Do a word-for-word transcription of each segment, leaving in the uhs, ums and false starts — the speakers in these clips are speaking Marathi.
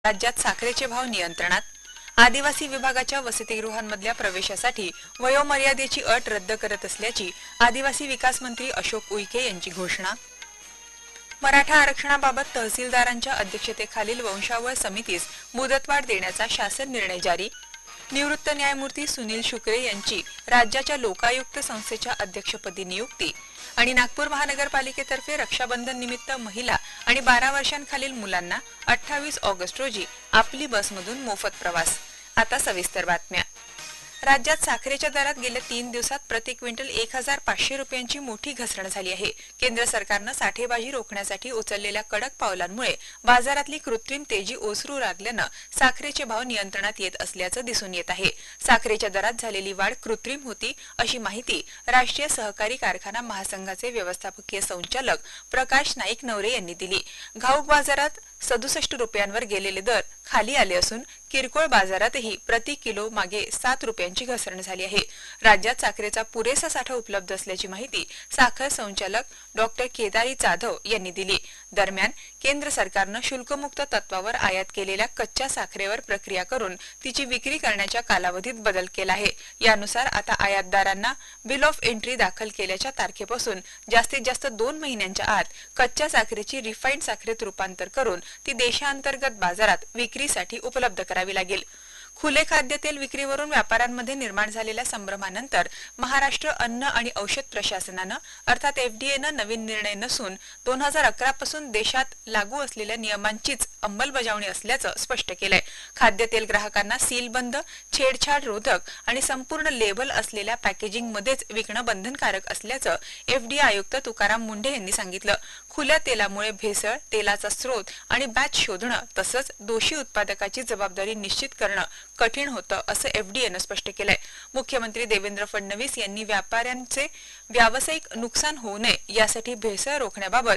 राज्यात साखरेचे भाव नियंत्रणात. आदिवासी विभागाच्या वसतिगृहांमधल्या प्रवेशासाठी वयोमर्यादेची अट रद्द करत असल्याची आदिवासी विकास मंत्री अशोक उईके यांची घोषणा. मराठा आरक्षणाबाबत तहसीलदारांच्या अध्यक्षतेखालील वंशावळ समितीस मुदतवाढ देण्याचा शासन निर्णय जारी. निवृत्त न्यायमूर्ती सुनील शुक्रे यांची राज्याच्या लोकायुक्त संस्थेच्या अध्यक्षपदी नियुक्ती. आणि नागपूर महानगरपालिकेतर्फे रक्षाबंधन निमित्त महिला आणि बारा वर्षांखालील मुलांना अठ्ठावीस ऑगस्ट रोजी आपली बसमधून मोफत प्रवास. आता सविस्तर बातम्या. राज्यात साखरेच्या दरात गेल्या तीन दिवसात प्रति क्विंटल एक हजार पाचशे रुपयांची मोठी घसरण झाली आहे. केंद्र सरकारनं साठेबाजी रोखण्यासाठी उचललेल्या कडक पावलांमुळे बाजारातली कृत्रिम तेजी ओसरू लागल्यानं साखरेचे भाव नियंत्रणात येत असल्याचं दिसून येत आहे. साखरेच्या दरात झालेली वाढ कृत्रिम होती अशी माहिती राष्ट्रीय सहकारी कारखाना महासंघाचे व्यवस्थापकीय संचालक प्रकाश नाईक नवरे यांनी दिली. घाऊक बाजारात सदुसष्ट रुपयांवर गेलेले दर खाली आले असून किरकोळ बाजारातही प्रति किलो मागे सात रुपयांची घसरण झाली आहे. राज्यात साखरेचा पुरेसा साठा उपलब्ध असल्याची माहिती साखर संचालक डॉक्टर केदारी जाधव यांनी दिली. दरम्यान केंद्र सरकारनं शुल्कमुक्त तत्वावर आयात केलेल्या कच्च्या साखरेवर प्रक्रिया करून तिची विक्री करण्याच्या कालावधीत बदल केला आहे. यानुसार आता आयातदारांना बिल ऑफ एंट्री दाखल केल्याच्या तारखेपासून जास्तीत जास्त दोन महिन्यांच्या आत कच्च्या साखरेची रिफाईंड साखरेत रूपांतर करून ती देशांतर्गत बाजारात विक्रीसाठी उपलब्ध करावी लागेल. खुले खाद्यतेल विक्रीवरून व्यापाऱ्यांमध्ये निर्माण झालेल्या संभ्रमानंतर महाराष्ट्र अन्न आणि औषध प्रशासनानं अर्थात एफडीएनं नवीन निर्णय नसून दोन हजार अकरा पासून देशात लागू असलेल्या नियमांचीच अंमलबजावणी असल्याचं स्पष्ट केलंय. खाद्यतेल ग्राहकांना सीलबंद, छेडछाड रोधक आणि संपूर्ण लेबल असलेल्या पॅकेजिंग मध्येच विकणं बंधनकारक असल्याचं एफडीए आयुक्त तुकाराम मुंढे यांनी सांगितलं. खुल्या तेलामुळे भेसळ, तेलाचा स्रोत आणि बॅच शोधणं तसंच दोषी उत्पादकाची जबाबदारी निश्चित करणं कठीण होतं असं एफडीएनं स्पष्ट केलंय. मुख्यमंत्री देवेंद्र फडणवीस यांनी व्यापाऱ्यांचे व्यावसायिक नुकसान होऊ नये यासाठी भेसळ रोखण्याबाबत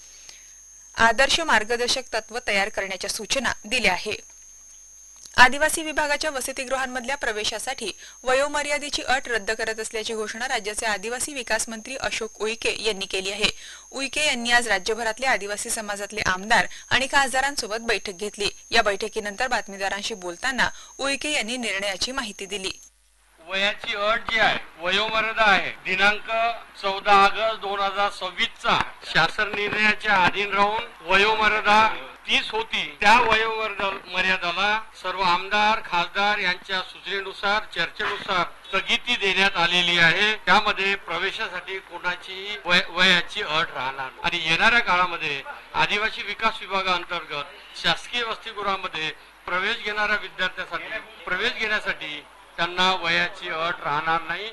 आदर्श मार्गदर्शक तत्व तयार करण्याच्या सूचना दिल्या आहेत. आदिवासी विभागाच्या वसतिगृहांमधल्या प्रवेशासाठी वयोमर्यादेची अट रद्द करत असल्याची घोषणा राज्याचे आदिवासी विकास मंत्री अशोक उईके यांनी केली आहे. उईके यांनी आज राज्यभरातले आदिवासी समाजातले आमदार आणि खासदारांसोबत बैठक घेतली. या बैठकीनंतर बातमीदारांशी बोलताना उईके यांनी निर्णयाची माहिती दिली. वयाची अट जी आहे, वयोमर्यादा आहे, दिनांक चौदा ऑगस्ट दोन हजार सव्वीस चा शासन निर्णयाच्या अधीन राहून वयोमर्यादा तीस होती. त्या वयोमर्यादाला सर्व आमदार खासदार यांच्या सूचनेनुसार चर्चेनुसार स्थगिती देण्यात आलेली आहे. त्यामध्ये प्रवेशासाठी कोणाची वय, वयाची अट राहणार आणि येणाऱ्या काळामध्ये आदिवासी विकास विभागाअंतर्गत शासकीय वसतिगृहामध्ये प्रवेश घेणाऱ्या विद्यार्थ्यांसाठी प्रवेश घेण्यासाठी त्यांना वयाची अट राहणार नाही.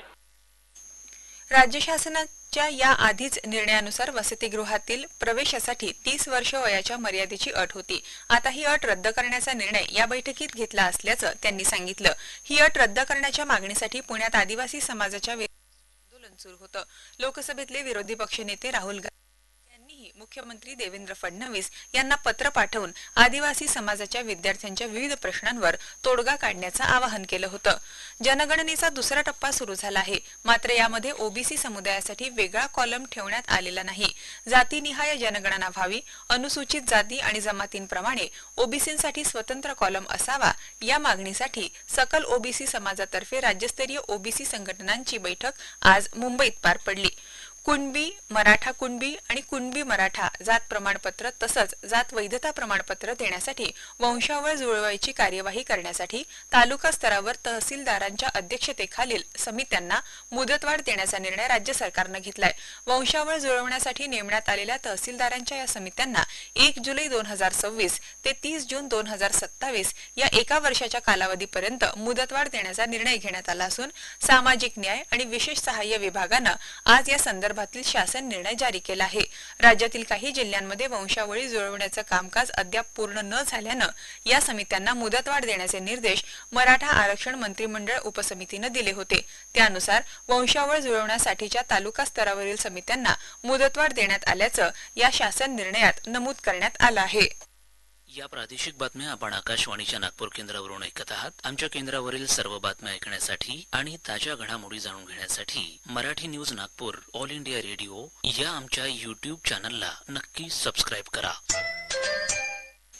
राज्य शासनाच्या या आधीच निर्णयानुसार वसतिगृहातील प्रवेशासाठी तीस वर्ष वयाच्या मर्यादेची अट होती. आता ही अट रद्द करण्याचा निर्णय या बैठकीत घेतला असल्याचं त्यांनी सांगितलं. ही अट रद्द करण्याच्या मागणीसाठी पुण्यात आदिवासी समाजाच्या आंदोलन सुरू होतं. लोकसभेतले विरोधी पक्षनेते राहुल गांधी यांनीही मुख्यमंत्री देवेंद्र फडणवीस यांना पत्र पाठवून आदिवासी समाजाच्या विद्यार्थ्यांच्या विविध प्रश्नांवर तोडगा काढण्याचं आवाहन केलं होतं. जनगणनेचा दुसरा टप्पा सुरू झाला आहे. मात्र यामध्ये ओबीसी समुदायासाठी वेगळा कॉलम ठेवण्यात आलेला नाही. जातीनिहाय जनगणना व्हावी, अनुसूचित जाती आणि जमातींप्रमाणे ओबीसींसाठी स्वतंत्र कॉलम असावा या मागणीसाठी सकल ओबीसी समाजातर्फे राज्यस्तरीय ओबीसी संघटनांची बैठक आज मुंबईत पार पडली. कुणबी, मराठा कुणबी आणि कुणबी मराठा जात प्रमाणपत्र तसंच जात वैधता प्रमाणपत्र देण्यासाठी वंशावळ जुळवायची कार्यवाही करण्यासाठी तालुका स्तरावर तहसीलदारांच्या अध्यक्षतेखालील समित्यांना मुदतवाढ देण्याचा निर्णय राज्य सरकारनं घेतलाय. वंशावळ जुळवण्यासाठी नेमण्यात आलेल्या तहसीलदारांच्या या समित्यांना एक जुलै दोन हजार सव्वीस ते तीस जून दोन हजार सत्तावीस या एका वर्षाच्या कालावधीपर्यंत मुदतवाढ देण्याचा निर्णय घेण्यात आला असून सामाजिक न्याय आणि विशेष सहाय्य विभागानं आज या संदर्भात शासन निर्णय जारी केला आहे. राज्यातील काही जिल्ह्यांमध्ये वंशावळी जुळवण्याचं कामकाज अद्याप पूर्ण न झाल्यानं या समित्यांना मुदतवाढ देण्याचे निर्देश मराठा आरक्षण मंत्रिमंडळ उपसमितीनं दिले होते. त्यानुसार वंशावळ जुळवण्यासाठीच्या तालुका स्तरावरील समित्यांना मुदतवाढ देण्यात आल्याचं या शासन निर्णयात नमूद करण्यात आलं आहे. या प्रादेशिक बातम्या आपण आकाशवाणीच्या नागपूर केंद्रावरून ऐकत आहात. आमच्या केंद्रावरील सर्व बातम्या ऐकण्यासाठी आणि ताज्या घडामोडी जाणून घेण्यासाठी Marathi news Nagpur all India radio या आमच्या यूट्यूब चॅनलला नक्की सबस्क्राईब करा.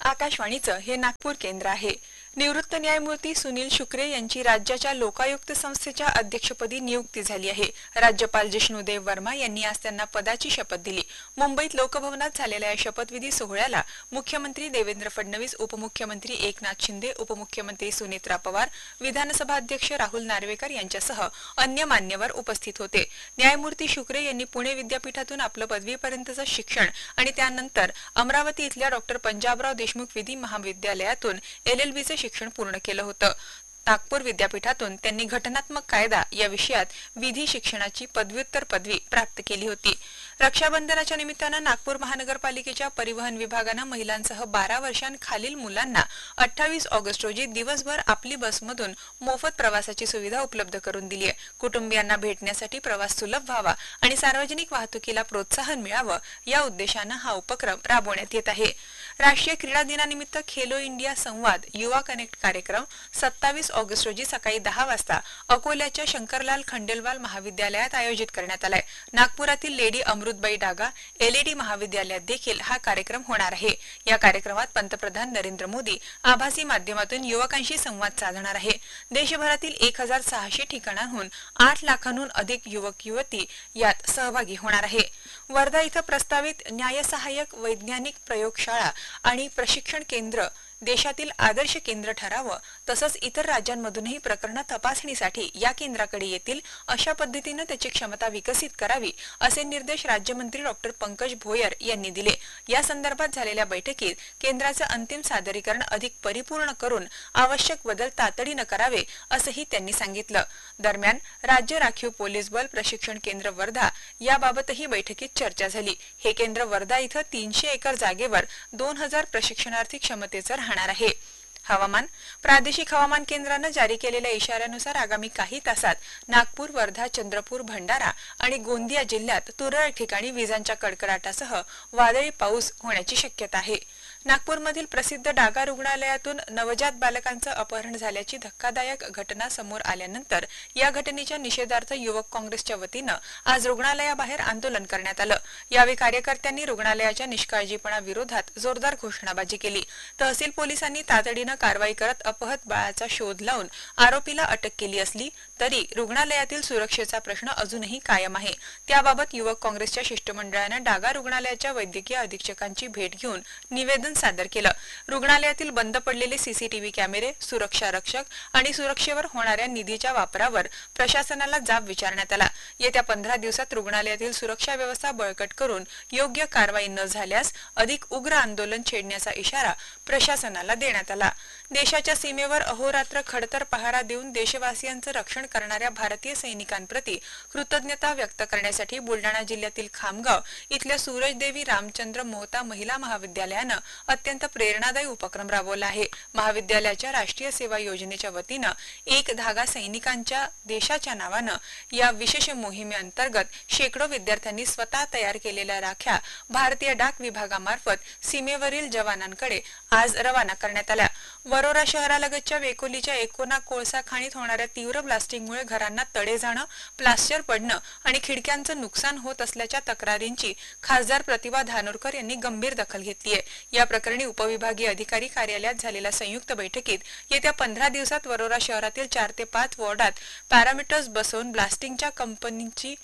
आकाशवाणीचं हे नागपूर केंद्र आहे. निवृत्त न्यायमूर्ती सुनील शुक्रे यांची राज्याच्या लोकायुक्त संस्थेच्या अध्यक्षपदी नियुक्ती झाली आहे. राज्यपाल जिष्णुदेव वर्मा यांनी आज त्यांना पदाची शपथ दिली. मुंबईत लोकभवनात झालेल्या या शपथविधी सोहळ्याला मुख्यमंत्री देवेंद्र फडणवीस, उपमुख्यमंत्री एकनाथ शिंदे, उपमुख्यमंत्री सुनेत्रा पवार, विधानसभा अध्यक्ष राहुल नार्वेकर यांच्यासह अन्य मान्यवर उपस्थित होते. न्यायमूर्ती शुक्रे यांनी पुणे विद्यापीठातून आपलं पदवीपर्यंतचं शिक्षण आणि त्यानंतर अमरावती इथल्या डॉक्टर पंजाबराव देशमुख विधी महाविद्यालयातून एल एल बीचे शिक्षण पूर्ण केलं होतं. नागपूर विद्यापीठातून त्यांनी घटनात्मक कायदा या विषयात विधी शिक्षणाची पदव्युत्तर पदवी प्राप्त केली होती. रक्षाबंधनाच्या निमित्तानं नागपूर महानगरपालिकेच्या परिवहन विभागानं महिलांसह बारा वर्षांखालील मुलांना अठ्ठावीस ऑगस्ट रोजी दिवसभर आपली बसमधून मोफत प्रवासाची सुविधा उपलब्ध करून दिली आहे. कुटुंबियांना भेटण्यासाठी प्रवास सुलभ व्हावा आणि सार्वजनिक वाहतुकीला प्रोत्साहन मिळावं या उद्देशानं हा उपक्रम राबवण्यात येत आहे. राष्ट्रीय क्रीडा दिनानिमित्त खेलो इंडिया संवाद युवा कनेक्ट कार्यक्रम सत्तावीस ऑगस्ट रोजी सकाळी दहा वाजता अकोल्याच्या शंकरलाल खंडेलवाल महाविद्यालयात आयोजित करण्यात आलाय. नागपुरातील लेडी अमृतबाई डागा एलईडी महाविद्यालयात देखील हा कार्यक्रम होणार आहे. या कार्यक्रमात पंतप्रधान नरेंद्र मोदी आभासी माध्यमातून युवकांशी संवाद साधणार आहे. देशभरातील एक हजार सहाशे ठिकाणांहून आठ लाखांहून अधिक युवक युवती यात सहभागी होणार आहे. वर्धा इथं प्रस्तावित न्यायसहाय्यक वैज्ञानिक प्रयोगशाळा आणि प्रशिक्षण केंद्र देशातील आदर्श केंद्र ठरावं, तसंच इतर राज्यांमधूनही प्रकरणं तपासणीसाठी या केंद्राकडे येतील अशा पद्धतीनं त्याची क्षमता विकसित करावी असे निर्देश राज्यमंत्री डॉक्टर पंकज भोयर यांनी दिले. या संदर्भात झालेल्या बैठकीत केंद्राचं अंतिम सादरीकरण अधिक परिपूर्ण करून आवश्यक बदल तातडीनं करावे असंही त्यांनी सांगितलं. दरम्यान राज्य राखीव पोलीस बल प्रशिक्षण केंद्र वर्धा याबाबतही बैठकीत चर्चा झाली. हे केंद्र वर्धा इथं तीनशे एकर जागेवर दोन हजार प्रशिक्षणार्थी क्षमतेचं राहणार आहे. हवामान. प्रादेशिक हवामान केंद्रानं जारी केलेल्या इशाऱ्यानुसार आगामी काही तासात नागपूर, वर्धा, चंद्रपूर, भंडारा आणि गोंदिया जिल्ह्यात तुरळक ठिकाणी विजांच्या कडकडाटासह वादळी पाऊस होण्याची शक्यता आहे. नागपूरमधील प्रसिद्ध डागा रुग्णालयातून नवजात बालकांचं अपहरण झाल्याची धक्कादायक घटना समोर आल्यानंतर या घटनेच्या निषेधार्थ युवक काँग्रेसच्या वतीनं आज रुग्णालयाबाहेर आंदोलन करण्यात आलं. यावेळी कार्यकर्त्यांनी रुग्णालयाच्या निष्काळजीपणाविरोधात जोरदार घोषणाबाजी केली. तहसील पोलिसांनी तातडीनं कारवाई करत अपहत बाळाचा शोध लावून आरोपीला अटक केली असली तरी रुग्णालयातील सुरक्षेचा प्रश्न अजूनही कायम आहे. त्याबाबत युवक काँग्रेसच्या शिष्टमंडळानं डागा रुग्णालयाच्या वैद्यकीय अधीक्षकांची भेट घेऊन निवेदन सादर केलं. रुग्णालयातील बंद पडलेले सीसीटीव्ही कॅमेरे, सुरक्षा रक्षक आणि सुरक्षेवर होणाऱ्या निधीच्या वापरावर प्रशासनाला जाब विचारण्यात आला. येत्या पंधरा दिवसात रुग्णालयातील सुरक्षा व्यवस्था बळकट करून योग्य कारवाई न झाल्यास अधिक उग्र आंदोलन छेडण्याचा इशारा प्रशासनाला देण्यात आला. देशाच्या सीमेवर अहोरात्र खडतर पहारा देऊन देशवासियांचं रक्षण करणाऱ्या भारतीय सैनिकांप्रती कृतज्ञता व्यक्त करण्यासाठी बुलडाणा जिल्ह्यातील खामगाव इथल्या सूरजदेवी रामचंद्र मोहता महिला महाविद्यालयानं अत्यंत प्रेरणादायी उपक्रम राबवला आहे. महाविद्यालयाच्या राष्ट्रीय सेवा योजनेच्या वतीनं एक धागा सैनिकांच्या देशाच्या नावानं या विशेष मोहिमेअंतर्गत शेकडो विद्यार्थ्यांनी स्वतः तयार केलेल्या राख्या भारतीय डाक विभागामार्फत सीमेवरील जवानांकडे आज रवाना करण्यात आल्या. वरोरा शहरालगतच्या वेकोलीच्या एकोना कोळसा खाणीत होणाऱ्या तीव्र ब्लास्टिंगमुळे घरांना तडे जाणं, प्लास्टर पडणं आणि खिडक्यांचं नुकसान होत असल्याच्या तक्रारींची खासदार प्रतिभा धानोरकर यांनी गंभीर दखल घेतली आहे. या प्रकरणी उपविभागीय अधिकारी कार्यालयात झालेल्या संयुक्त बैठकीत येत्या पंधरा दिवसात वरोरा शहरातील चार ते पाच वॉर्डात पॅरामीटर्स बसवून ब्लास्टिंगच्या कंपनीची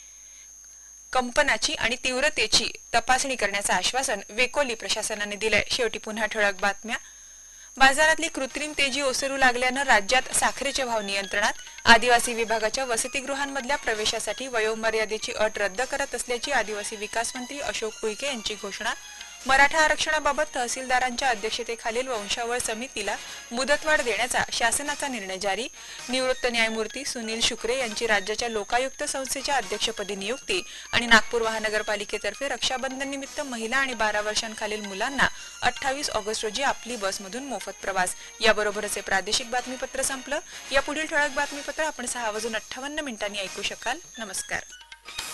कंपनाची आणि तीव्रतेची तपासणी करण्याचं आश्वासन वेकोली प्रशासनाने दिलंय. शेवटी पुन्हा ठळक बातम्या. बाजारातली कृत्रिम तेजी ओसरू लागल्यानं राज्यात साखरेचे भाव नियंत्रणात. आदिवासी विभागाच्या वसतिगृहांमधल्या प्रवेशासाठी वयोमर्यादेची अट रद्द करत असल्याची आदिवासी विकास मंत्री अशोक उईके यांची घोषणा. मराठा आरक्षणाबाबत तहसीलदारांच्या अध्यक्षतेखालील वंशावळ समितीला मुदतवाढ देण्याचा शासनाचा निर्णय जारी. निवृत्त न्यायमूर्ती सुनील शुक्रे यांची राज्याच्या लोकायुक्त संस्थेच्या अध्यक्षपदी नियुक्ती. आणि नागपूर महानगरपालिकेतर्फे रक्षाबंधन निमित्त महिला आणि बारा वर्षांखालील मुलांना अठ्ठावीस ऑगस्ट रोजी आपली बसमधून मोफत प्रवास. याबरोबरच हे प्रादेशिक बातमीपत्र संपलं. यापुढील ठळक बातमीपत्र आपण सहा वाजून अठ्ठावन्न मिनिटांनी ऐकू शकाल. नमस्कार.